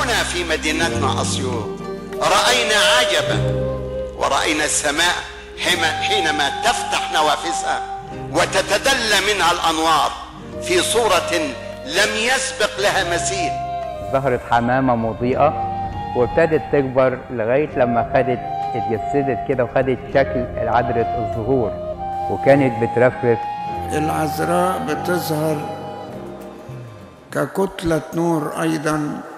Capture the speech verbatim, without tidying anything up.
هنا في مدينتنا أسيوط رأينا عجبا، ورأينا السماء حينما تفتح نوافذها وتتدلى منها الأنوار في صورة لم يسبق لها مثيل. ظهرت حمامة مضيئة وابتدت تكبر لغاية لما خدت اتجسدت كده وخدت شكل عذرة الزهور وكانت بترفرف. العذراء بتظهر ككتلة نور أيضا